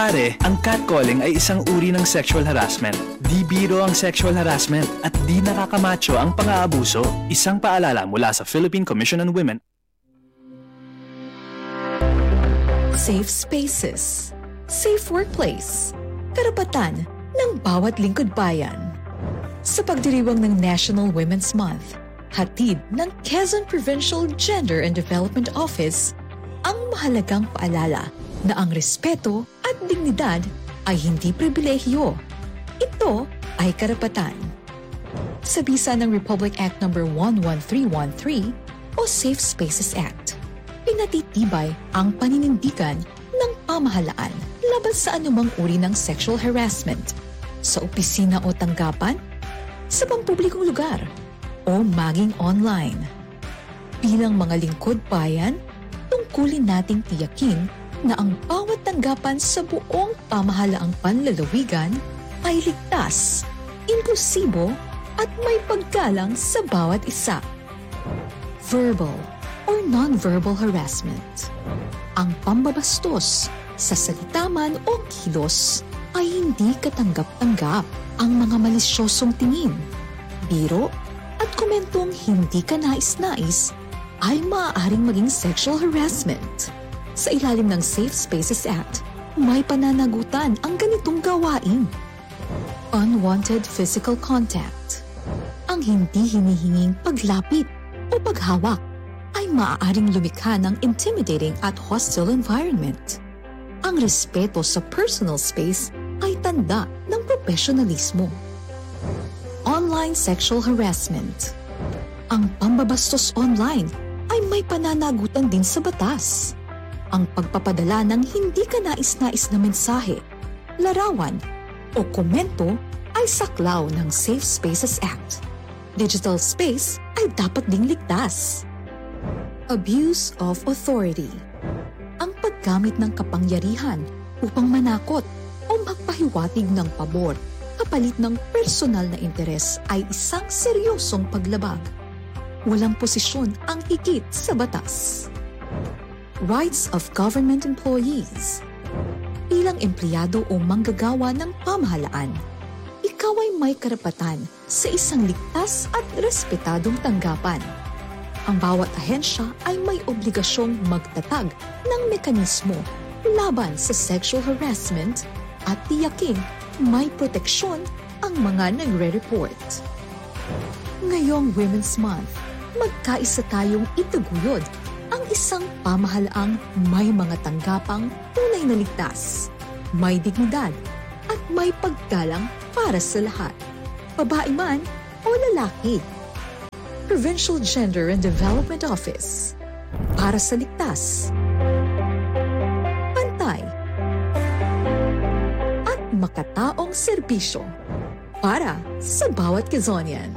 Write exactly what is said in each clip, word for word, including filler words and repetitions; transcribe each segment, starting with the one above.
Pare, ang catcalling ay isang uri ng sexual harassment. Di biro ang sexual harassment at di nakakamacho ang pang-aabuso. Isang paalala mula sa Philippine Commission on Women. Safe spaces. Safe workplace. Karapatan ng bawat lingkod bayan. Sa pagdiriwang ng National Women's Month, hatid ng Quezon Provincial Gender and Development Office ang mahalagang paalala na ang respeto at dignidad ay hindi pribilehyo. Ito ay karapatan. Sa bisa ng Republic Act number one one three one three o Safe Spaces Act, pinatitibay ang paninindigan ng pamahalaan laban sa anumang uri ng sexual harassment sa opisina o tanggapan, sa pampublikong lugar, o maging online. Bilang mga lingkod bayan, tungkulin nating tiyakin na ang bawat tanggapan sa buong pamahalaang panlalawigan ay ligtas, inklusibo at may paggalang sa bawat isa. Verbal or non-verbal harassment. Ang pambabastos sa salita man o kilos ay hindi katanggap-tanggap. Ang mga malisyosong tingin, biro at komentong hindi ka nais-nais ay maaaring maging sexual harassment. Sa ilalim ng Safe Spaces Act, may pananagutan ang ganitong gawain. Unwanted physical contact. Ang hindi hinihinging paglapit o paghawak ay maaaring lumikha ng intimidating at hostile environment. Ang respeto sa personal space ay tanda ng profesionalismo. Online sexual harassment. Ang pambabastos online ay may pananagutan din sa batas. Ang pagpapadala ng hindi ka nais-nais na mensahe, larawan o komento ay saklaw ng Safe Spaces Act. Digital space ay dapat ding ligtas. Abuse of authority. Ang paggamit ng kapangyarihan upang manakot o magpahiwatig ng pabor kapalit ng personal na interes ay isang seryosong paglabag. Walang posisyon ang higit sa batas. Rights of government employees. Bilang empleyado o manggagawa ng pamahalaan, ikaw ay may karapatan sa isang ligtas at respetadong tanggapan. Ang bawat ahensya ay may obligasyong magtatag ng mekanismo laban sa sexual harassment at tiyakin may proteksyon ang mga nagre-report. Ngayong Women's Month, magkaisa tayong itaguyod ang isang pamahalaang may mga tanggapang tunay na ligtas, may dignidad, at may paggalang para sa lahat, babae man o lalaki. Provincial Gender and Development Office. Para sa ligtas, pantay, at makataong serbisyo para sa bawat Quezonian.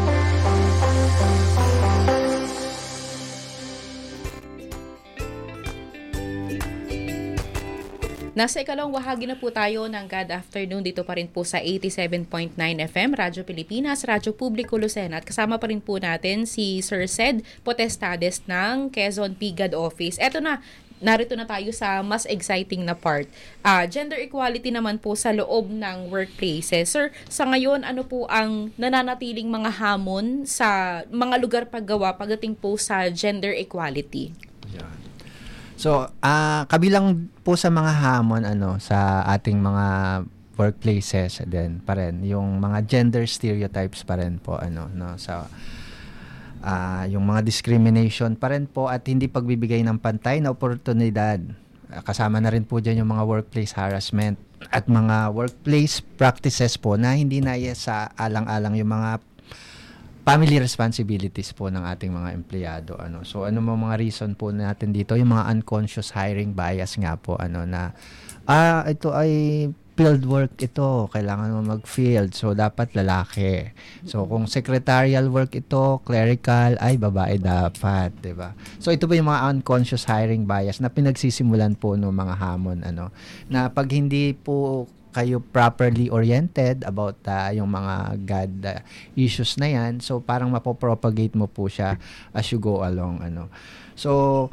Nasa ikalawang bahagi na po tayo ng God Afternoon dito pa rin po sa eighty-seven point nine F M, Radyo Pilipinas, Radyo Publiko Lucena. At kasama pa rin po natin si Sir Sed Potestades ng Quezon P G A D Office. Eto na, narito na tayo sa mas exciting na part. Uh, gender equality naman po sa loob ng workplaces. Sir, sa ngayon, ano po ang nananatiling mga hamon sa mga lugar paggawa pagdating po sa gender equality? Yeah. So, uh, kabilang po sa mga hamon ano sa ating mga workplaces din pa rin yung mga gender stereotypes pa rin po ano no sa uh, yung mga discrimination pa rin po at hindi pagbibigay ng pantay na oportunidad. Uh, kasama na rin po diyan yung mga workplace harassment at mga workplace practices po na hindi na sa alang-alang yung mga family responsibilities po ng ating mga empleyado ano. So ano mo mga reason po natin dito yung mga unconscious hiring bias nga po ano na ah ito ay field work ito, kailangan mo mag-field. So dapat lalaki. So kung secretarial work ito, clerical ay babae dapat, 'di ba? So ito po yung mga unconscious hiring bias na pinagsisimulan po ng mga hamon ano na pag hindi po kayo properly oriented about uh, yung mga God uh, issues na yan, so parang mapopropagate mo po siya as you go along ano. So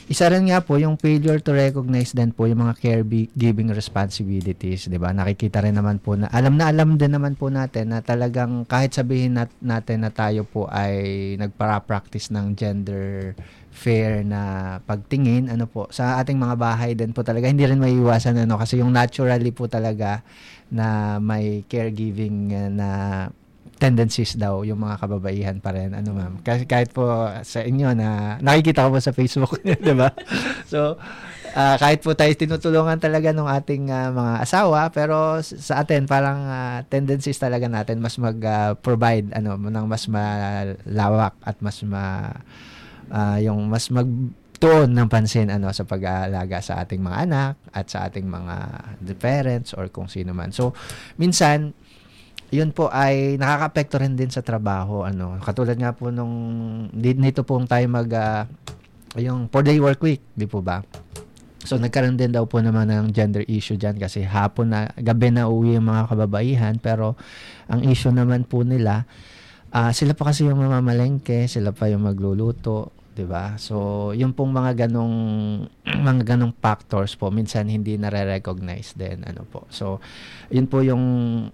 isa rin nga po yung failure to recognize din po yung mga caregiving responsibilities, 'di ba? Nakikita rin naman po na alam na alam din naman po natin na talagang kahit sabihin nat, natin na tayo po ay nagpara-practice ng gender fair na pagtingin, ano po, sa ating mga bahay din po talaga hindi rin maiiwasan ano kasi yung naturally po talaga na may caregiving uh, na tendencies daw yung mga kababaihan pa rin, ano ma'am. Kasi kahit po sa inyo na nakikita ko po sa Facebook, 'di ba? So, uh, kahit po tayo tinutulungan talaga ng ating uh, mga asawa, pero sa atin parang uh, tendencies talaga natin mas mag-provide uh, ano ng mas malawak at mas ma uh, yung mas mag tuon ng pansin ano sa pag-aalaga sa ating mga anak at sa ating mga the parents or kung sino man. So, minsan yun po ay nakaka-apekto rin din sa trabaho, ano. Katulad nga po nung nito pong tayo mag uh, yung four day work week, di po ba? So nagkaroon din daw po naman ng gender issue diyan kasi hapon na gabi na uwi yung mga kababaihan, pero ang issue naman po nila uh, sila pa kasi yung mamamalengke, sila pa yung magluluto, di ba? So yung pong mga ganong mga ganong factors po minsan hindi nare-recognize din, ano po. So yun po yung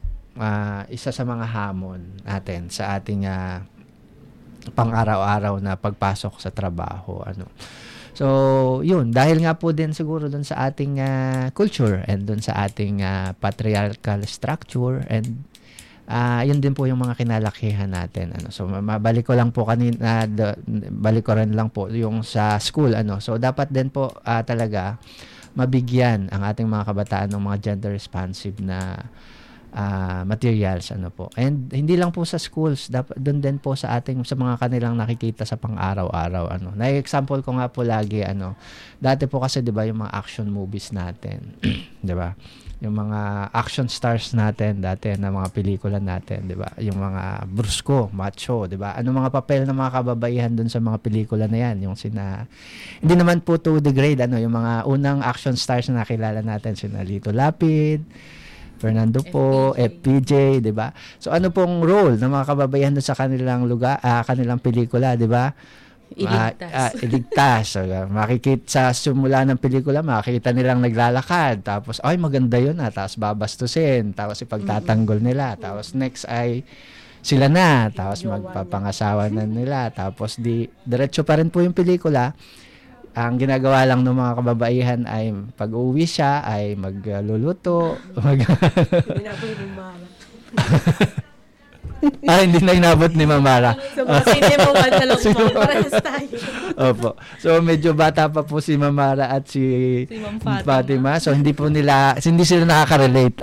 Uh, isa sa mga hamon natin sa ating uh, pang-araw-araw na pagpasok sa trabaho, ano. So, yun, dahil nga po din siguro dun sa ating uh, culture and dun sa ating uh, patriarchal structure and uh, yun din po yung mga kinalakihan natin, ano. So, mabalik ko lang po kanina, uh, balik ko rin lang po yung sa school, ano. So, dapat din po uh, talaga mabigyan ang ating mga kabataan ng mga gender responsive na Uh, materials, ano po. And hindi lang po sa schools, dapat doon din po sa ating sa mga kanilang nakikita sa pang-araw-araw, ano. Na-example ko nga po lagi, ano. Dati po kasi 'di ba yung mga action movies natin, 'di ba? Yung mga action stars natin dati na mga pelikula natin, 'di ba? Yung mga brusko, macho, 'di ba? Ano mga papel ng mga kababaihan doon sa mga pelikula na 'yan, yung sina hindi naman po to degrade, ano, yung mga unang action stars na nakilala natin, sina Lito Lapid, Fernando po, F P J, 'di ba? So ano pong role ng mga kababaihan doon sa kanilang lugar, uh, kanilang pelikula, 'di ba? Iligtas. Uh, uh, iligtas. So, uh, makikita sa simula ng pelikula, makikita nilang naglalakad, tapos ay maganda 'yun, ah, tapos babastusin, tapos ipagtatanggol nila, tapos next ay sila na, tapos magpapangasawa na nila, tapos di diretso pa rin po yung pelikula. Ang ginagawa lang ng mga kababaihan ay pag-uwi siya ay magluluto, mag Ah, hindi na inabot ni Mamara. So, mga sine mo man sa loob mo, parehas tayo. Opo. So, medyo bata pa po si Mamara at si, si Ma'am Fatima. Fatima. So, hindi po nila, hindi sila nakaka-relate.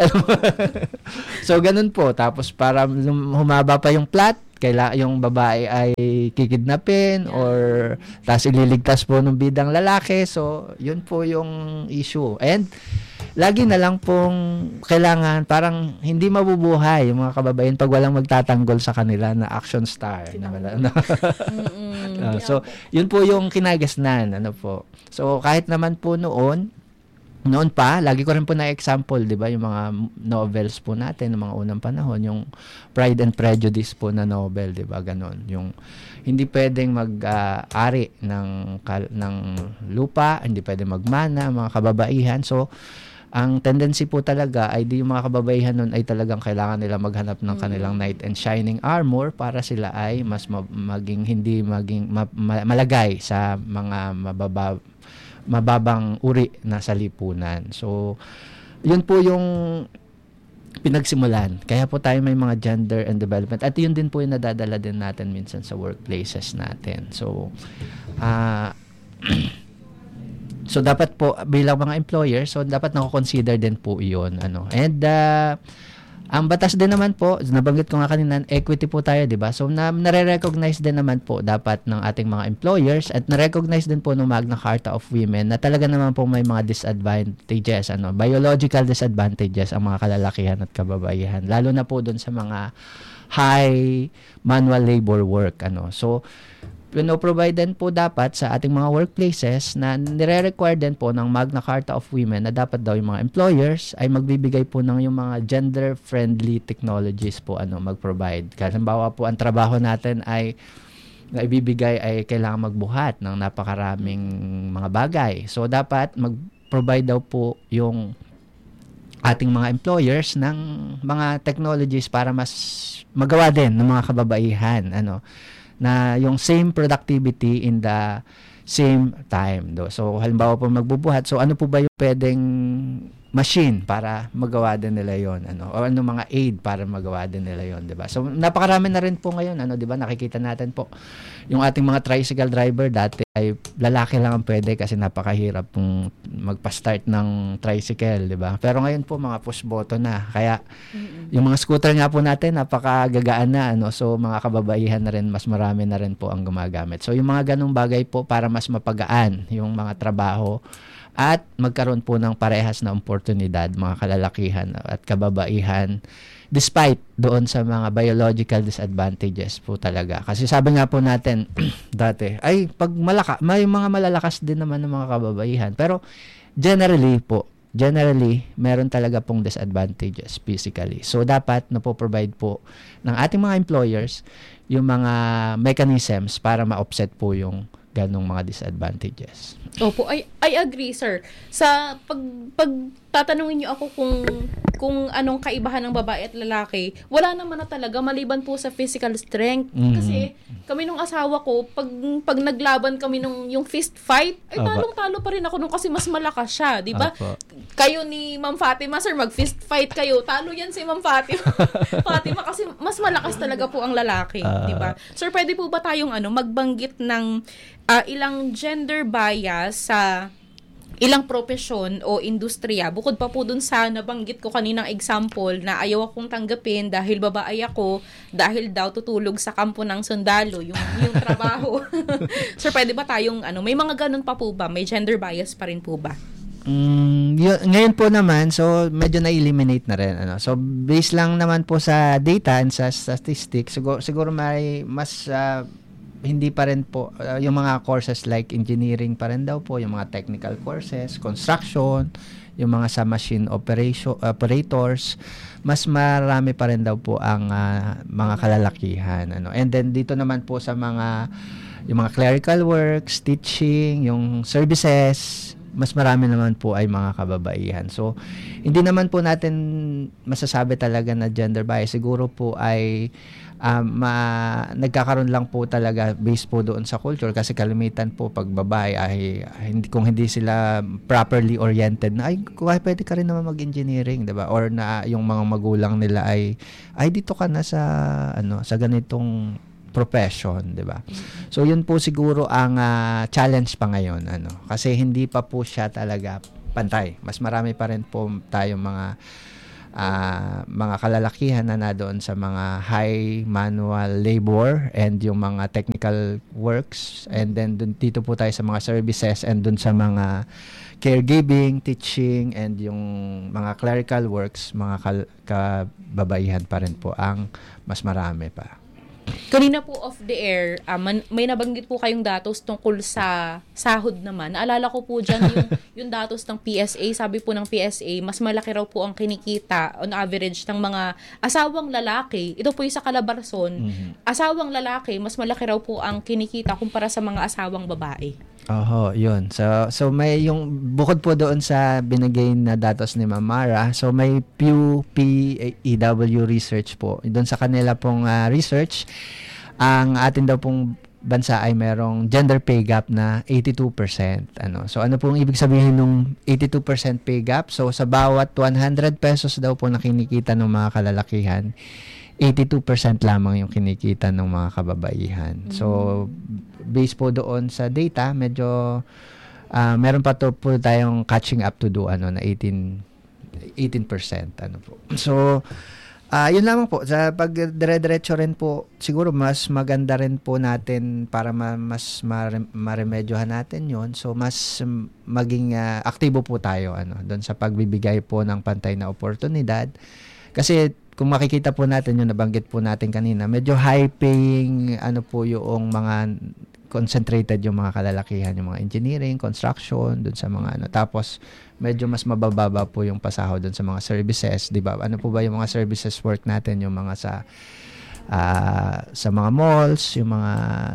So, ganun po. Tapos, para humaba pa yung plot, kaila yung babae ay kikidnapin yeah. or tapos ililigtas po ng bidang lalaki. So, yun po yung issue. And, lagi na lang pong kailangan, parang hindi mabubuhay yung mga kababayan pag walang magtatanggol sa kanila na action star. Na wala, no? uh, so, yun po yung kinagasnan. Ano po. So, kahit naman po noon, noon pa, lagi ko rin po na-example, di ba, yung mga novels po natin, ng mga unang panahon, yung Pride and Prejudice po na novel, di ba, ganon. Yung hindi pwedeng mag-ari uh, ng, ng lupa, hindi pwedeng magmana, mga kababaihan. So, ang tendency po talaga ay di yung mga kababaihan nun ay talagang kailangan nila maghanap ng kanilang knight and shining armor para sila ay mas ma- maging hindi maging ma- ma- malagay sa mga mababa mababang uri na sa lipunan. So, yun po yung pinagsimulan. Kaya po tayo may mga gender and development. At yun din po yung nadadala din natin minsan sa workplaces natin. So, ah, uh, so dapat po bilang mga employer, so dapat nako-consider din po iyon, ano. And uh, ang batas din naman po, nabanggit ko nga kanina, equity po tayo, 'di ba? So na nare-recognize din naman po dapat ng ating mga employers at na-recognize din po ng Magna Carta of Women na talaga naman po may mga disadvantages, ano, biological disadvantages ang mga kalalakihan at kababaihan, lalo na po doon sa mga high manual labor work, ano. So pino-provide din po dapat sa ating mga workplaces na nire-require din po ng Magna Carta of Women na dapat daw yung mga employers ay magbibigay po ng yung mga gender-friendly technologies po, ano, mag-provide. Kasi halimbawa po ang trabaho natin ay na ibibigay ay kailangan magbuhat ng napakaraming mga bagay. So, dapat mag-provide daw po yung ating mga employers ng mga technologies para mas magawa din ng mga kababaihan, ano, na yung same productivity in the same time. Do. So, halimbawa po magbubuhat, so ano po ba yung pwedeng machine para magawa din nila yon, ano, o ano mga aid para magawa din nila yon, 'di ba? So napakarami na rin po ngayon, ano, 'di ba? Nakikita natin po yung ating mga tricycle driver dati ay lalaki lang ang pwede kasi napakahirap pong magpa-start ng tricycle, 'di ba? Pero ngayon po mga push button na. Kaya mm-hmm. yung mga scooter nga po natin napakagagaan na, ano. So mga kababaihan na rin, mas marami na rin po ang gumagamit. So yung mga ganung bagay po para mas mapagaan yung mga trabaho at magkaroon po ng parehas na oportunidad mga kalalakihan at kababaihan despite doon sa mga biological disadvantages po talaga. Kasi sabi nga po natin dati, ay pag malaka, may mga malalakas din naman ng mga kababaihan. Pero generally po, generally, meron talaga pong disadvantages physically. So dapat na-provide po ng ating mga employers yung mga mechanisms para ma-offset po yung ganong mga disadvantages. Opo, I, I agree, sir. Sa pag, pag tatanungin niyo ako kung kung anong kaibahan ng babae at lalaki, wala naman na talaga maliban po sa physical strength. Mm-hmm. Kasi kami nung asawa ko, pag pag naglaban kami nung yung fist fight, ay talong-talo pa rin ako nung kasi mas malakas siya, 'di ba? Kayo ni Ma'am Fatima, sir, mag-fist fight kayo. Talo yan si Ma'am Fatima. Fatima kasi mas malakas talaga po ang lalaki, uh, 'di ba? Sir, pwede po ba tayong ano, magbanggit ng uh, ilang gender bias sa ilang profesyon o industriya, bukod pa po dun sa nabanggit ko kaninang example na ayaw akong tanggapin dahil babae ako, dahil daw tutulog sa kampo ng sundalo, yung, yung trabaho. Sir, pwede ba tayong, ano, may mga ganun pa po ba? May gender bias pa rin po ba? Mm, yun, ngayon po naman, so medyo na-eliminate na rin. Ano? So, based lang naman po sa data and sa statistics, siguro, siguro may mas... Uh, hindi pa rin po, uh, yung mga courses like engineering pa rin daw po, yung mga technical courses, construction, yung mga sa machine operation operators, mas marami pa rin daw po ang uh, mga kalalakihan, ano. And then dito naman po sa mga yung mga clerical works, teaching, yung services, mas marami naman po ay mga kababaihan. So hindi naman po natin masasabi talaga na gender bias, siguro po ay Um, ma, nagkakaroon lang po talaga based po doon sa culture kasi kalimitan po pag babae ay, ay hindi, kung hindi sila properly oriented na ay pwede ka rin naman mag-engineering, 'di ba? Or na yung mga magulang nila ay ay dito ka na sa ano sa ganitong profession, 'di ba? So yun po siguro ang uh, challenge pa ngayon, ano, kasi hindi pa po siya talaga pantay. Mas marami pa rin po tayong mga Uh, mga kalalakihan na na doon sa mga high manual labor and yung mga technical works, and then dun, dito po tayo sa mga services and dun sa mga caregiving, teaching, and yung mga clerical works, mga kal- kababaihan pa rin po ang mas marami pa. Kanina po off the air, uh, man, may nabanggit po kayong datos tungkol sa sahod naman. Naalala ko po dyan yung, yung datos ng P S A. Sabi po ng P S A, mas malaki raw po ang kinikita on average ng mga asawang lalaki. Ito po yung sa Calabarzon. Mm-hmm. Asawang lalaki, mas malaki raw po ang kinikita kumpara sa mga asawang babae. Oho, yun. So, so may yung, bukod po doon sa binigay na datos ni Ma'am Mara, so may Pew P E W research po. Doon sa kanila pong uh, research, ang atin daw pong bansa ay merong gender pay gap na eighty-two percent. Ano? So, ano pong ibig sabihin ng eighty-two percent pay gap? So, sa bawat one hundred pesos daw po na kinikita ng mga kalalakihan, eighty-two percent lamang yung kinikita ng mga kababaihan. Mm-hmm. So, based po doon sa data, medyo uh, meron pa to po tayong catching up to do, ano, na eighteen percent. Ano po. So, uh, yun lamang po. Sa pag-dire-diretso rin po, siguro mas maganda rin po natin para ma- mas mare- maremedyohan natin yun. So, mas maging uh, aktibo po tayo, ano, doon sa pagbibigay po ng pantay na oportunidad. Kasi, kung makikita po natin yung nabanggit po natin kanina, medyo high-paying ano po yung mga concentrated yung mga kalalakihan, yung mga engineering, construction, dun sa mga ano. Tapos, medyo mas mabababa po yung pasahod dun sa mga services, di ba? Ano po ba yung mga services work natin? Yung mga sa uh, sa mga malls, yung mga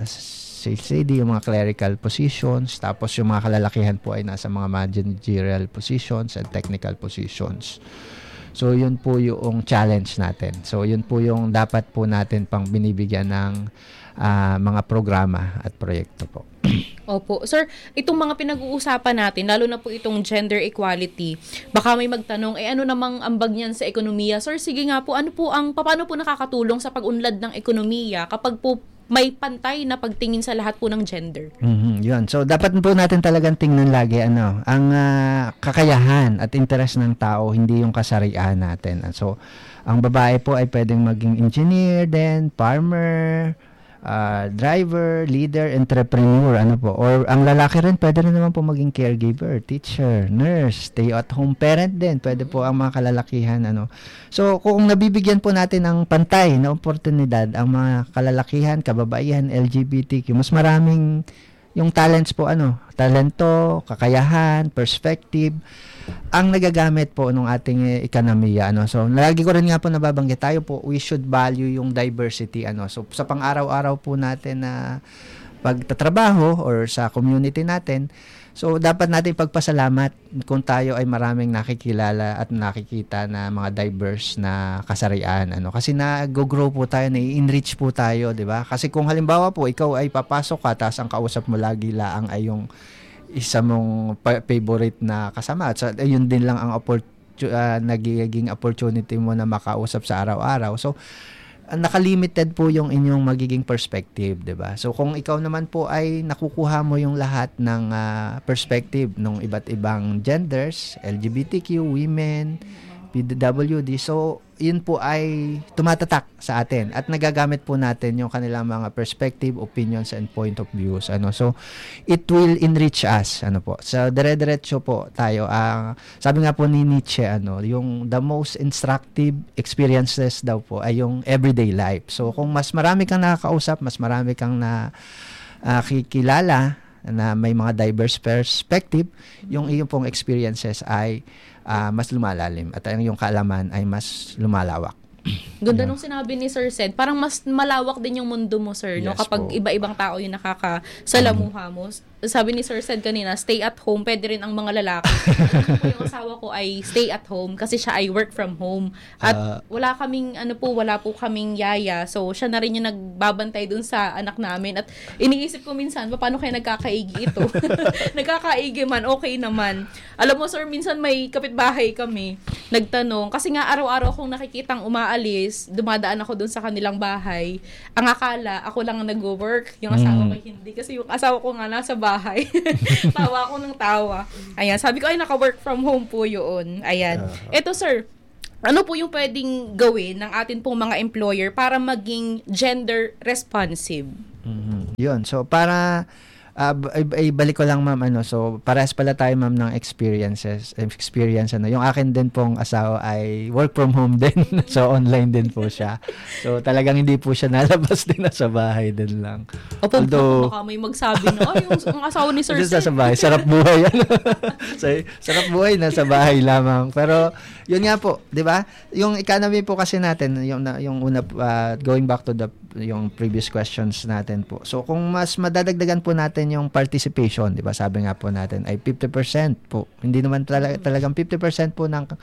sales lady, yung mga clerical positions, tapos yung mga kalalakihan po ay nasa mga managerial positions and technical positions. So, yun po yung challenge natin. So, yun po yung dapat po natin pang binibigyan ng uh, mga programa at proyekto po. Opo. Sir, itong mga pinag-uusapan natin, lalo na po itong gender equality, baka may magtanong, eh ano namang ambag niyan sa ekonomiya? Sir, sige nga po, ano po ang, paano po nakakatulong sa pag-unlad ng ekonomiya kapag po may pantay na pagtingin sa lahat po ng gender? Mm-hmm, yun. So, dapat po natin talagang tingnan lagi, ano, ang uh, kakayahan at interes ng tao, hindi yung kasarian natin. So, ang babae po ay pwedeng maging engineer din, farmer, Uh, driver, leader, entrepreneur, ano po. Or ang lalaki rin, pwede rin naman po maging caregiver, teacher, nurse, stay-at-home parent din. Pwede po ang mga kalalakihan, ano. So, kung nabibigyan po natin ng pantay na oportunidad, ang mga kalalakihan, kababaihan, L G B T Q, mas maraming yung talents po, ano, talento, kakayahan, perspective, ang nagagamit po ng ating ekonomiya, ano. So, lagi ko rin nga po nababanggit, tayo po, we should value yung diversity, ano. So, sa pang-araw-araw po natin na pagtatrabaho or sa community natin, so, dapat natin pagpasalamat kung tayo ay maraming nakikilala at nakikita na mga diverse na kasarian, ano. Kasi nag-grow po tayo, na-enrich po tayo, di ba? Kasi kung halimbawa po, ikaw ay papasok ka, tapos ang kausap mo lagi laang ay yung isa mong pa- favorite na kasama. At so, yun din lang ang opportu- uh, nagiging opportunity mo na makausap sa araw-araw. So, uh, nakalimited po yung inyong magiging perspective, 'di ba? So, kung ikaw naman po ay nakukuha mo yung lahat ng uh, perspective ng iba't ibang genders, L G B T Q, women, P W D, so yun po ay tumatatak sa atin at nagagamit po natin yung kanilang mga perspective, opinions, and point of views. Ano, so it will enrich us. Ano po, so dire-diretso po tayo. Uh, sabi nga po ni Nietzsche, ano, yung the most instructive experiences daw po ay yung everyday life. So kung mas marami kang nakakausap, mas marami kang na uh, kikilala na may mga diverse perspective, yung iyong pong experiences ay Uh, mas lumalalim at ang yung kaalaman ay mas lumalawak. Ganda nung sinabi ni Sir Sed, parang mas malawak din yung mundo mo, sir, no? Yes, Kapag po. Iba-ibang tao yung nakakasalamuha mo. Sabi ni Sir Sed kanina, stay at home, pwede rin ang mga lalaki. Alam ko yung asawa ko ay stay at home kasi siya ay work from home. At Uh, wala kaming, ano po, wala po kaming yaya. So, siya na rin yung nagbabantay dun sa anak namin. At iniisip ko minsan, paano kaya nagkakaigi ito? Nagkakaigi man, okay naman. Alam mo, sir, minsan may kapitbahay kami, nagtanong, kasi nga araw-araw akong nakikitang umaalis, dumadaan ako dun sa kanilang bahay. Ang akala, ako lang ang nag-work, yung asawa ko hindi. Kasi yung asawa ko nga nasa bahay. Tawa ako ng tawa. Ayan, sabi ko, ay, naka-work from home po yun. Ayan. Eto, sir, ano po yung pwedeng gawin ng atin pong mga employer para maging gender responsive? Mm-hmm. Yun. So, para uh, ay, ay balik ko lang, ma'am, ano, so parehas pala tayo, ma'am, ng experiences experience, ano. Yung akin din pong asawa ay work from home din. So, online din po siya. So, talagang hindi po siya nalabas din, nasa bahay din lang. Opo, although baka may magsabi na, ay, yung, yung asawa ni Sir Sed. Sa bahay, sarap buhay. Ano? So, sarap buhay, nasa bahay lamang. Pero, yun nga po, di ba? Yung economy po kasi natin, yung, yung una, uh, going back to the yung previous questions natin po. So, kung mas madadagdagan po natin yung participation, di ba? Sabi nga po natin ay fifty percent po. Hindi naman talaga, talagang fifty percent po ng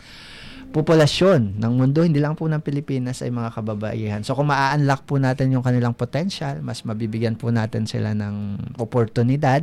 populasyon ng mundo, hindi lang po ng Pilipinas ay mga kababaihan. So, kung maa-unlock po natin yung kanilang potential, mas mabibigyan po natin sila ng oportunidad,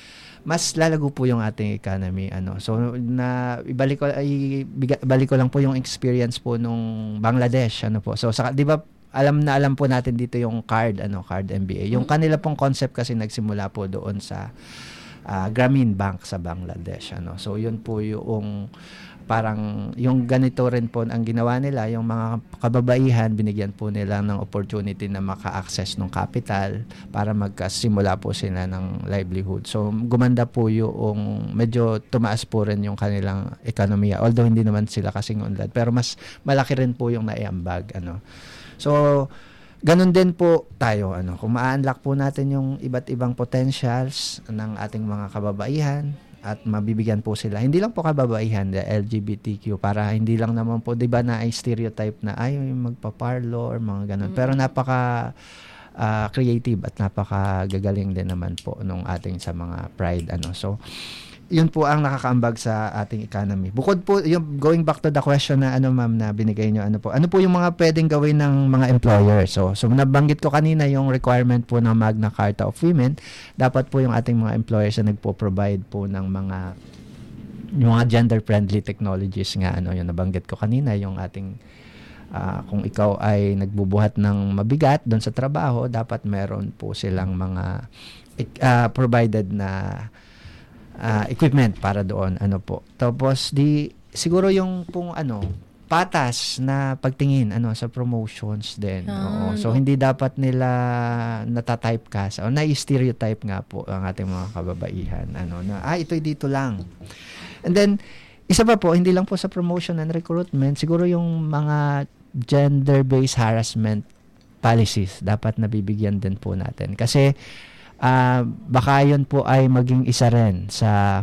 mas lalago po yung ating economy, ano. So, na ibalik ko ay ibalik ko lang po yung experience po nung Bangladesh, ano po. So, sa, 'di ba, alam na alam po natin dito yung card, ano, card M B A. Yung kanila pong concept kasi nagsimula po doon sa uh, Grameen Bank sa Bangladesh, ano. So, yun po yung parang yung ganito rin po ang ginawa nila, yung mga kababaihan, binigyan po nila ng opportunity na maka-access ng capital para magkasimula po sila ng livelihood. So, gumanda po yung medyo tumaas po rin yung kanilang ekonomiya. Although, hindi naman sila kasing unlad. Pero mas malaki rin po yung naiambag, ano. So, ganun din po tayo, ano. Kung ma-unlock po natin yung iba't ibang potentials ng ating mga kababaihan, at mabibigyan po sila. Hindi lang po kababaihan, the L G B T Q, para hindi lang naman po, di ba na ay stereotype na ay magpaparlo or mga ganun. Mm-hmm. Pero napaka uh, creative at napaka gagaling din naman po nung ating sa mga Pride. Ano. So, yun po ang nakakaambag sa ating economy. Bukod po, yung going back to the question na ano ma'am na binigay nyo, ano po, ano po yung mga pwedeng gawin ng mga employer? So, so nabanggit ko kanina yung requirement po ng Magna Carta of Women. Dapat po yung ating mga employers na nagpo-provide po ng mga yung mga gender-friendly technologies nga, ano, yung nabanggit ko kanina, yung ating uh, kung ikaw ay nagbubuhat ng mabigat doon sa trabaho, dapat meron po silang mga uh, provided na Uh, equipment para doon, ano po. Tapos di siguro yung pong ano patas na pagtingin ano sa promotions din. Ah, Oo. So no. hindi dapat nila nata-typecast o na-stereotype nga po ang ating mga kababaihan ano na ah ito'y dito lang. And then isa pa po, hindi lang po sa promotion and recruitment, siguro yung mga gender-based harassment policies dapat nabibigyan din po natin. Kasi Uh, baka yun po ay maging isa rin sa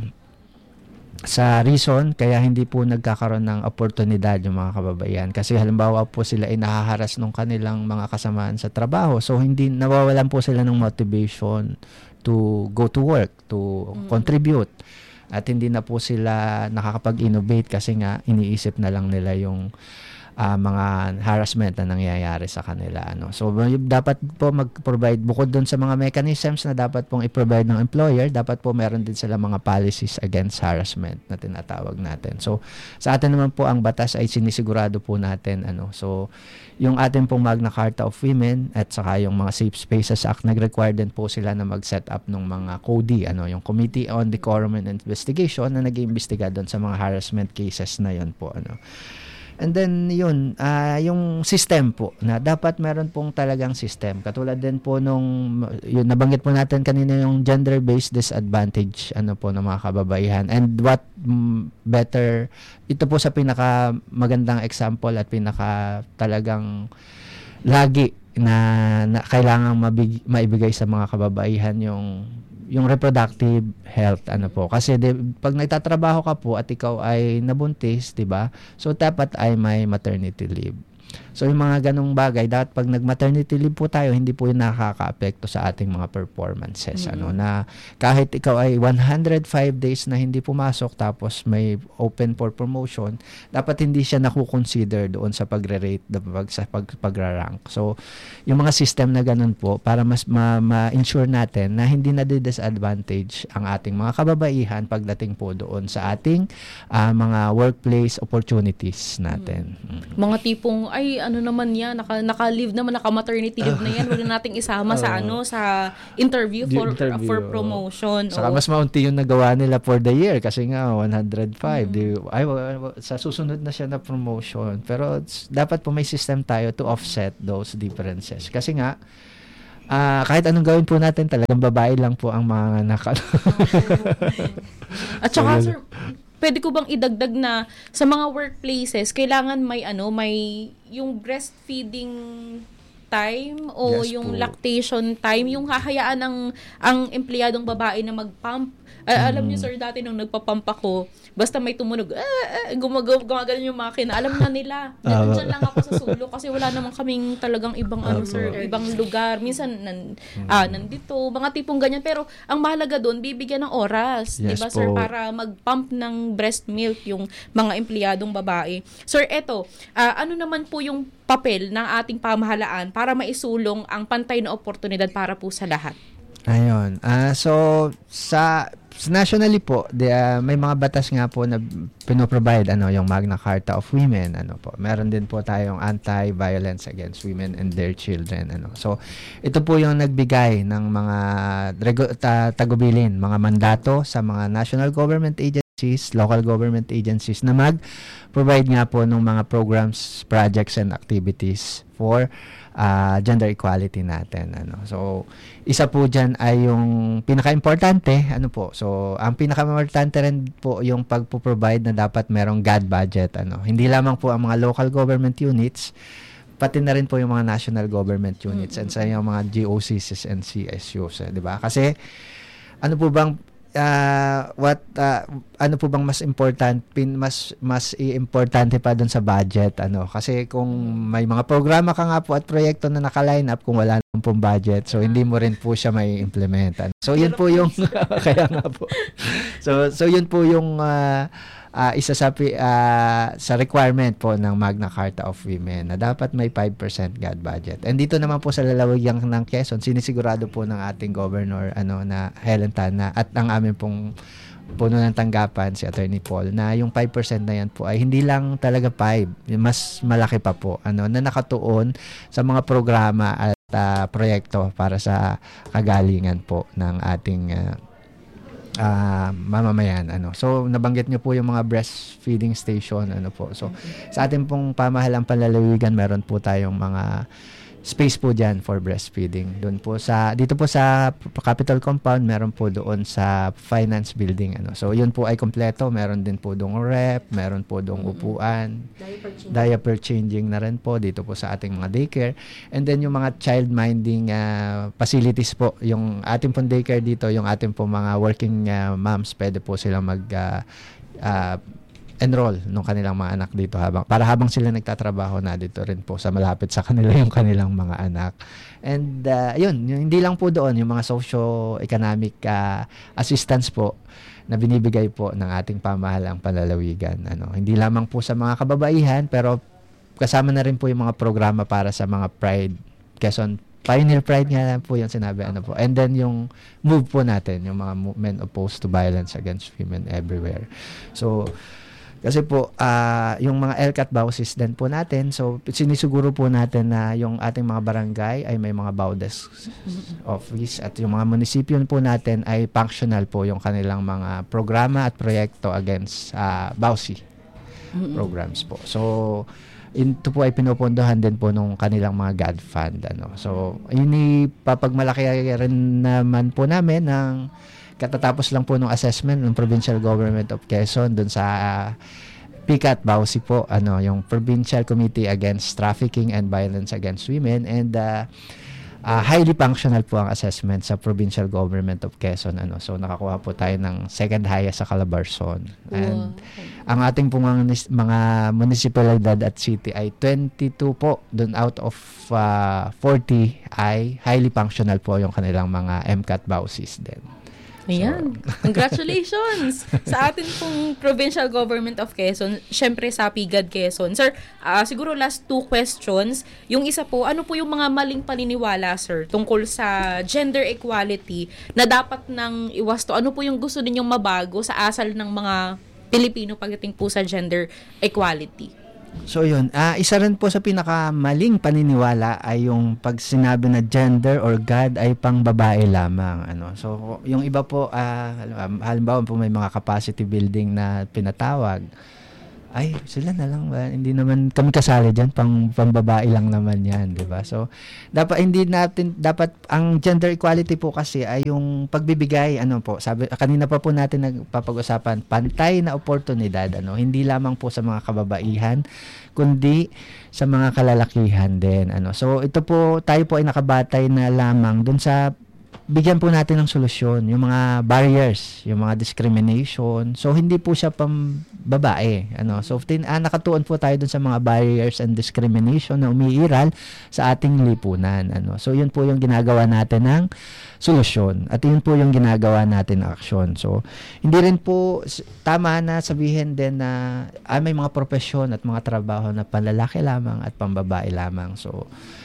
sa reason kaya hindi po nagkakaroon ng oportunidad yung mga kababaihan. Kasi halimbawa po sila ay nahaharas ng kanilang mga kasamaan sa trabaho. So hindi nawawalan po sila ng motivation to go to work, to mm-hmm. contribute. At hindi na po sila nakakapag-innovate kasi nga iniisip na lang nila yung Uh, mga harassment na nangyayari sa kanila. Ano. So, dapat po mag-provide, bukod doon sa mga mechanisms na dapat pong i-provide ng employer, dapat po meron din sila mga policies against harassment na tinatawag natin. So, sa atin naman po, ang batas ay sinisigurado po natin. Ano. So, yung atin pong Magna Carta of Women at saka yung mga Safe Spaces Act, nag-require din po sila na mag-set up ng mga C O D I, ano, yung Committee on Decorum and Investigation na nag-iimbestiga doon sa mga harassment cases na yun po. Ano. And then yun, uh, yung system po na dapat meron pong talagang system. Katulad din po nung yun nabanggit po natin kanina yung gender-based disadvantage ano po ng mga kababaihan. And what mm, better ito po sa pinaka magandang example at pinaka talagang lagi na, na kailangang mabig, maibigay sa mga kababaihan yung yung reproductive health ano po kasi de, pag nagtatrabaho ka po at ikaw ay nabuntis, 'di ba? So dapat ay may maternity leave. So yung mga ganong bagay, dapat pag nag-maternity leave po tayo, hindi po yun nakaka-apekto sa ating mga performances. Mm-hmm. Ano na kahit ikaw ay one hundred five days na hindi pumasok tapos may open for promotion, dapat hindi siya nakukonsider doon sa pagre-rate, sa pag, pag-rank. So yung mga system na ganun po, para mas ma- ma-ensure natin na hindi na disadvantage ang ating mga kababaihan pagdating po doon sa ating uh, mga workplace opportunities natin. Mm-hmm. Mga tipong ay ano naman yan, naka, naka-leave naman, naka-maternity leave na yan, huwag na nating isama uh, sa ano sa interview for interview, for promotion. Saka oh. mas maunti yung nagawa nila for the year kasi nga one hundred five. Mm. Di, ay, sa susunod na siya na promotion. Pero dapat po may system tayo to offset those differences. Kasi nga, uh, kahit anong gawin po natin, talagang babae lang po ang mga naka... At saka, sir, pwede ko bang idagdag na sa mga workplaces, kailangan may ano, may yung breastfeeding time o yes, yung po. Lactation time, yung hahayaan ng ang empleyadong babae na mag-pump. Uh, mm. Alam niyo sir, dati nung nagpa-pump ako, basta may tumunog, ah, ah, gumagaw, gumagano yung makina, alam na nila. Nandiyan lang ako sa sulok kasi wala namang kaming talagang ibang ano sir, ibang lugar. Minsan nan, mm. ah, nandito, mga tipong ganyan. Pero ang mahalaga doon, bibigyan ng oras, yes, 'di ba sir, para mag-pump ng breast milk yung mga empleyadong babae. Sir, eto, uh, ano naman po yung papel ng ating pamahalaan para maisulong ang pantay na oportunidad para po sa lahat? Ayun. Uh, so, sa nationally po, the, uh, may mga batas nga po na pinoprovide ano, yung Magna Carta of Women. Ano po. Meron din po tayong Anti-Violence Against Women and Their Children. Ano. So, ito po yung nagbigay ng mga regu- ta- tagubilin, mga mandato sa mga national government agencies, local government agencies na mag-provide nga po ng mga programs, projects, and activities for uh, gender equality natin. Ano. So, isa po dyan ay yung pinaka-importante, ano po, so, ang pinaka-importante rin po yung pagpo-provide na dapat merong G A D budget. Ano. Hindi lamang po ang mga local government units, pati na rin po yung mga national government units mm-hmm. and sa yung mga G O Cs and C S Us, eh, di ba? Kasi, ano po bang uh, what uh, ano po bang mas important pin mas mas importante pa doon sa budget ano kasi kung may mga programa ka nga po at proyekto na naka-line up kung wala naman pong budget so hindi mo rin po siya may implement ano. So yun po yung kaya nga po so so yun po yung uh, uh, isa sa uh, sa requirement po ng Magna Carta of Women na dapat may five percent G A D budget. And dito naman po sa lalawigan ng Quezon, sinisigurado po ng ating governor ano na Helen Tana at ang amin pong puno ng tanggapan si Attorney Paul na yung five percent na yan po ay hindi lang talaga five, mas malaki pa po ano na nakatuon sa mga programa at uh, proyekto para sa kagalingan po ng ating uh, Uh, mamamayan ano. So nabanggit niyo po yung mga breastfeeding station ano po. So sa ating pong pamahalang panlalawigan meron po tayong mga space po diyan for breastfeeding. Doon po sa dito po sa Capitol Compound meron po doon sa finance building ano. So yun po ay kompleto, meron din po doong rep, meron po doong upuan, diaper changing. diaper changing na rin po dito po sa ating mga daycare. And then yung mga child minding uh, facilities po, yung ating pong daycare dito, yung ating pong mga working uh, moms, pwede po silang mag uh, uh, enroll ng kanilang mga anak dito habang para habang sila nagtatrabaho na dito rin po sa malapit sa kanila yung kanilang mga anak. And uh, yun, yung, hindi lang po doon yung mga socio-economic uh, assistance po na binibigay po ng ating pamahalang panlalawigan. Ano, hindi lamang po sa mga kababaihan pero kasama na rin po yung mga programa para sa mga Pride Quezon Pioneer Pride nga lang po yung sinabi ano po. And then yung move po natin, yung mga movement opposed to violence against women everywhere. So kasi po, uh, yung mga L C A T bausis din po natin, so sinisiguro po natin na yung ating mga barangay ay may mga baudes office at yung mga munisipyo po natin ay functional po yung kanilang mga programa at proyekto against uh, bausi programs po. So, ito po ay pinupondohan din po nung kanilang mga G A D fund. Ano. So, inipapagmalaki rin naman po namin ng katatapos lang po ng assessment ng Provincial Government of Quezon dun sa uh, P C A T Bausi po, ano, yung Provincial Committee Against Trafficking and Violence Against Women and uh, uh, highly functional po ang assessment sa Provincial Government of Quezon. Ano. So nakakuha po tayo ng second highest sa Calabarzon. And wow. Ang ating pong mga, mga municipalidad at city ay twenty-two po, dun out of uh, forty ay highly functional po yung kanilang mga M C A T Bausis din. Ayan. So, congratulations sa atin pong Provincial Government of Quezon, syempre sa P G A D Quezon. Sir, uh, siguro last two questions. Yung isa po, ano po yung mga maling paniniwala, sir, tungkol sa gender equality na dapat nang iwasto? Ano po yung gusto ninyong mabago sa asal ng mga Pilipino pagdating po sa gender equality? So yun, uh, isa rin po sa pinakamaling paniniwala ay yung pag sinabi na gender or God ay pang babae lamang. Ano. So yung iba po, uh, halimbawa po may mga capacity building na pinatawag, ay sila na lang ba? Hindi naman kami kasali diyan, pang pang babae lang naman 'yan, 'di ba? So dapat hindi natin dapat ang gender equality po kasi ay yung pagbibigay ano po. Sabi kanina pa po natin nagpapag-usapan pantay na oportunidad ano, hindi lamang po sa mga kababaihan kundi sa mga kalalakihan din ano. So ito po tayo po ay nakabatay na lamang dun sa bigyan po natin ng solusyon, yung mga barriers, yung mga discrimination. So, hindi po siya pang babae. Ano? So, tin, ah, nakatuon po tayo dun sa mga barriers and discrimination na umiiral sa ating lipunan. Ano? So, yun po yung ginagawa natin ng solusyon. At yun po yung ginagawa natin ng aksyon. So, hindi rin po tama na sabihin din na ah, may mga profesyon at mga trabaho na panlalaki lamang at pambabae lamang. So,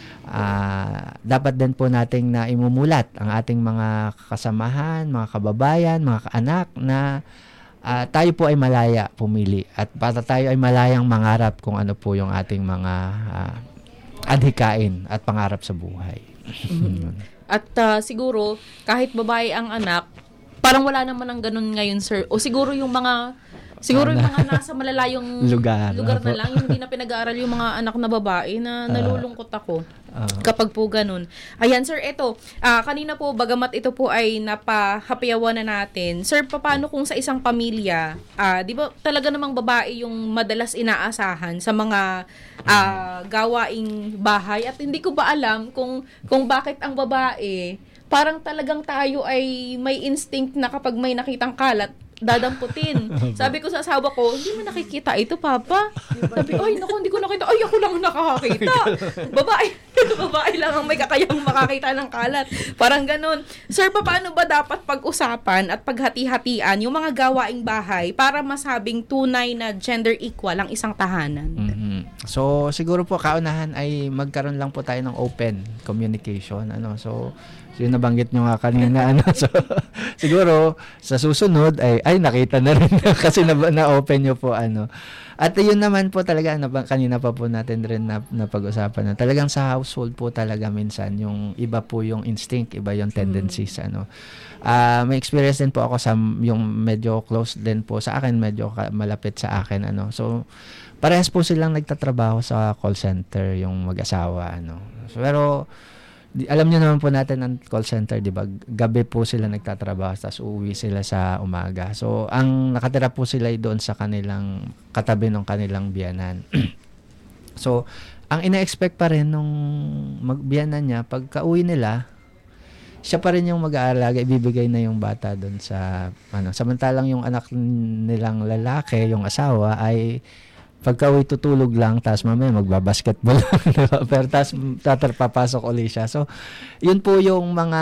Uh, dapat din po nating na imumulat ang ating mga kasamahan, mga kababayan, mga kaanak na uh, tayo po ay malaya pumili at para tayo ay malayang mangarap kung ano po yung ating mga uh, adhikain at pangarap sa buhay. Mm-hmm. At uh, siguro kahit babae ang anak, parang wala naman ang ganun ngayon, sir. O siguro yung mga Siguro yung mga nasa malalayong lugar, lugar na lang, yung hindi na pinag-aaral yung mga anak na babae na nalulungkot ako uh, kapag po ganun. Ayan, sir, ito. Uh, kanina po, bagamat ito po ay napahapiyawan na natin. Sir, paano kung sa isang pamilya, uh, di ba talaga namang babae yung madalas inaasahan sa mga uh, gawaing bahay? At hindi ko ba alam kung, kung bakit ang babae parang talagang tayo ay may instinct na kapag may nakitang kalat, dadamputin. Sabi ko sa asawa ko, hindi mo nakikita ito, Papa. Sabi, ay, naku, hindi ko nakita. Ay, ako lang nakakakita. Babae, babae lang ang may kakayang makakita ng kalat. Parang ganun. Sir, paano ba dapat pag-usapan at paghati-hatian yung mga gawaing bahay para masabing tunay na gender equal ang isang tahanan? Mhm. So, siguro po, kaunahan ay magkaroon lang po tayo ng open communication. Ano, so, So, yung nabanggit nyo nga kanina, ano, so, siguro, sa susunod, ay, ay, nakita na rin kasi na, na-open nyo po, ano. At yun naman po talaga, na, kanina pa po natin rin na, na pag-usapan, na talagang sa household po talaga minsan, yung iba po yung instinct, iba yung tendencies, mm. ano. Uh, may experience din po ako sa, yung medyo close din po sa akin, medyo ka, malapit sa akin, ano. So, parehas po silang nagtatrabaho sa call center, yung mag-asawa, ano. So, pero, alam niyo naman po natin ang call center, di ba? Gabi po sila nagtatrabaho, tapos uuwi sila sa umaga. So, ang nakatira po sila ay doon sa kanilang katabi ng kanilang biyanan. So, ang ina-expect pa rin nung magbiyanan niya, pagka uwi nila, siya pa rin yung mag-aalaga, ibibigay na yung bata doon sa, ano, samantalang yung anak nilang lalaki, yung asawa, ay pagka-uwi tutulog lang, tapos mamaya magbabasketball lang, diba? Pero tapos tatarpapasok ulit siya. So, yun po yung mga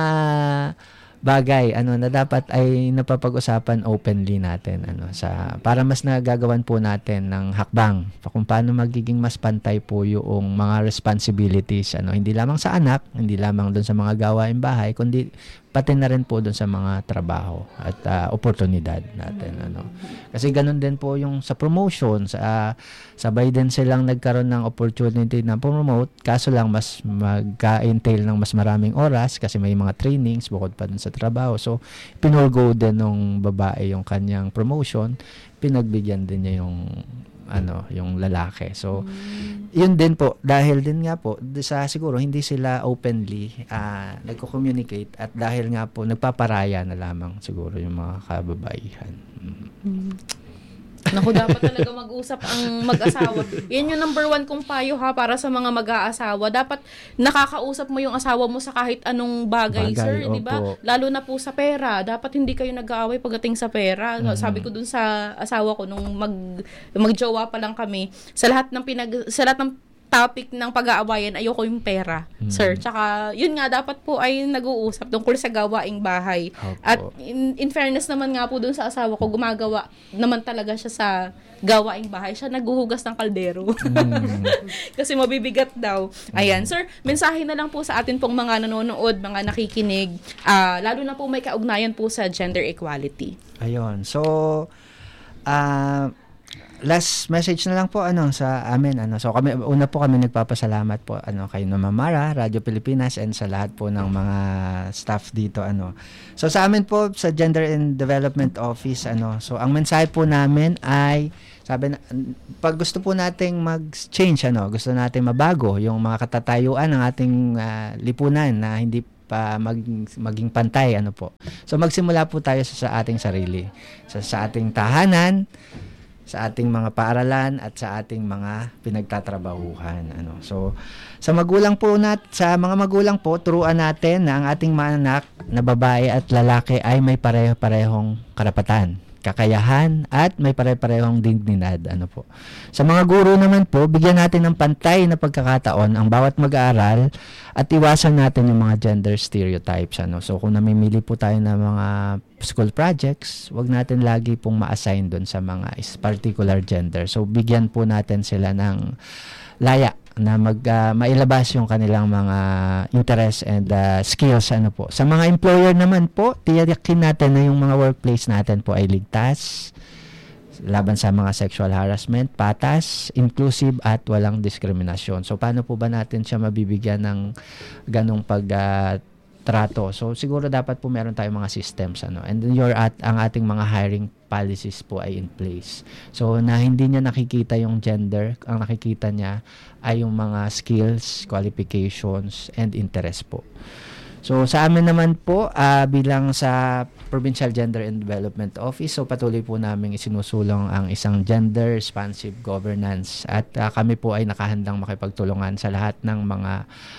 bagay ano na dapat ay napapag-usapan openly natin ano sa para mas nagagawan po natin ng hakbang pa kung paano magiging mas pantay po yung mga responsibilities ano hindi lamang sa anak, hindi lamang doon sa mga gawaing bahay kundi pati na rin po doon sa mga trabaho at uh, oportunidad natin ano. Kasi ganun din po yung sa promotion sa uh, sabay din silang nagkaroon ng opportunity na promote kaso lang mas magka-entail ng mas maraming oras kasi may mga trainings bukod pa dun sa trabaho. So pinulgo din ng babae yung kanyang promotion, pinagbigyan din niya yung ano, yung lalaki. So, mm. yun din po, dahil din nga po, sa siguro hindi sila openly uh, nagko-communicate at dahil nga po, nagpaparaya na lamang siguro yung mga kababaihan. Mm. Mm. Naku, dapat talaga mag-usap ang mag-asawa. Yan yung number one kong payo ha, para sa mga mag-aasawa. Dapat nakakausap mo yung asawa mo sa kahit anong bagay, bagay sir, di ba? Lalo na po sa pera. Dapat hindi kayo nag-aaway pagdating sa pera. Mm-hmm. Sabi ko dun sa asawa ko, nung mag, mag-jowa pa lang kami, sa lahat ng pinag, sa lahat ng topic ng pag-aawayan, ayoko yung pera, hmm. sir. Tsaka, yun nga, dapat po ay nag-uusap tungkol sa gawaing bahay. Opo. At in, in fairness naman nga po dun sa asawa ko, gumagawa naman talaga siya sa gawaing bahay. Siya naghuhugas ng kaldero. Hmm. Kasi mabibigat daw. Ayan, hmm. sir, mensahe na lang po sa atin pong mga nanonood, mga nakikinig, uh, lalo na po may kaugnayan po sa gender equality. Ayun. So, ah, uh, last message na lang po ano sa amin ano so kami una po kami nagpapasalamat po ano kay Mara, Radyo Pilipinas and sa lahat po ng mga staff dito ano. So sa amin po sa Gender and Development Office ano so ang mensahe po namin ay sabi na, pag gusto po nating mag-change ano gusto nating mabago yung mga katatayuan ng ating uh, lipunan na hindi pa mag, maging pantay ano po. So magsimula po tayo sa, sa ating sarili. So, sa ating tahanan, sa ating mga paaralan at sa ating mga pinagtatrabahuhan ano. So sa magulang po nat sa mga magulang po turuan natin na ang ating mga anak na babae at lalaki ay may pare-parehong karapatan, kakayahan at may pare-parehong dignidad ano po. Sa mga guro naman po, bigyan natin ng pantay na pagkakataon ang bawat mag-aaral at iwasan natin yung mga gender stereotypes ano. So kung namimili po tayo ng mga school projects, wag natin lagi pong ma-assign doon sa mga particular gender. So bigyan po natin sila ng laya na mag uh, mailabas yung kanilang mga interest and uh, skills ano po. Sa mga employer naman po, tiyakin natin na yung mga workplace natin po ay ligtas laban sa mga sexual harassment, patas, inclusive at walang diskriminasyon. So paano po ba natin siya mabibigyan ng ganong pag uh, trato? So siguro dapat po meron tayong mga systems ano. And then your at ang ating mga hiring policies po ay in place. So na hindi niya nakikita yung gender, ang nakikita niya ay yung mga skills, qualifications and interest po. So sa amin naman po uh, bilang sa Provincial Gender and Development Office, so patuloy po namin isinusulong ang isang gender responsive governance at uh, kami po ay nakahandang makipagtulungan sa lahat ng mga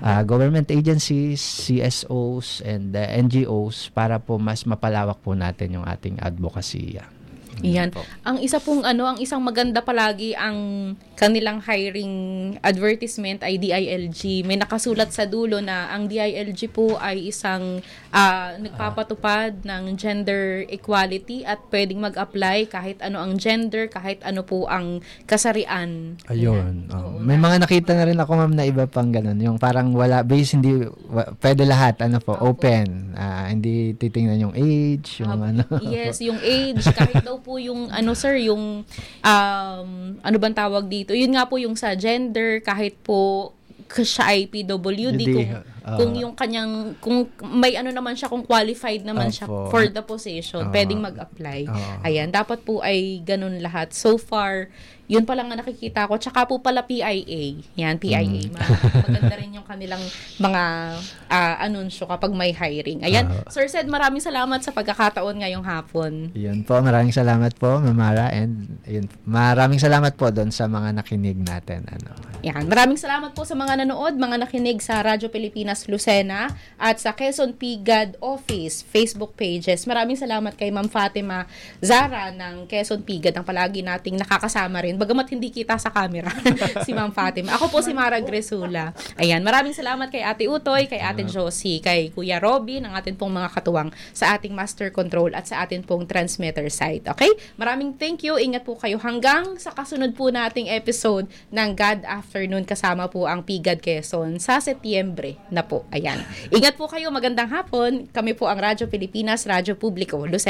uh, government agencies, C S Os, and uh, N G Os para po mas mapalawak po natin yung ating advocacy. Uh. Iyan. Ang isa pong ano, ang isang maganda palagi ang kanilang hiring advertisement ay D I L G. May nakasulat sa dulo na ang D I L G po ay isang uh, nagpapatupad ng gender equality at pwedeng mag-apply kahit ano ang gender, kahit ano po ang kasarian. Ayun. Oh. May mga nakita na rin ako, ma'am, na iba pang ganun. Yung parang wala, base hindi, wa, pwede lahat, ano po, open. Uh, hindi titingnan yung age, yung uh, ano. Yes, yung age, kahit daw po yung ano sir, yung um, ano bang tawag dito? Yun nga po yung sa gender, kahit po siya ay P W D, Hindi, kung, uh, kung yung kanyang, kung may ano naman siya, kung qualified naman uh, siya for, for the position, uh, pwedeng mag-apply. Uh, Ayan, dapat po ay ganun lahat. So far, yun pa lang ang nakikita ko. Tsaka po pala P I A. Yan, P I A. Mm. Maganda rin yung kanilang mga uh, anunsyo kapag may hiring. Ayan, uh, Sir Sed, maraming salamat sa pagkakataon ngayong hapon. Yun po, maraming salamat po, Mamara. And yun, maraming salamat po doon sa mga nakinig natin. Ano. Yan, maraming salamat po sa mga nanood, mga nakinig sa Radyo Pilipinas Lucena at sa Quezon P G A D Office Facebook pages. Maraming salamat kay Ma'am Fatima Zara ng Quezon P G A D ang palagi nating nakakasama rin. Bagamat hindi kita sa camera, si Ma'am Fatima. Ako po si Mara Gresula. Ayan, maraming salamat kay Ate Utoy, kay Ate Josie, kay Kuya Robby, ng atin pong mga katuwang sa ating master control at sa atin pong transmitter site. Okay? Maraming thank you. Ingat po kayo hanggang sa kasunod po nating episode ng God Afternoon kasama po ang P G A D Quezon sa Setyembre na po. Ayan. Ingat po kayo. Magandang hapon. Kami po ang Radyo Pilipinas, Radyo Publiko, Lucena.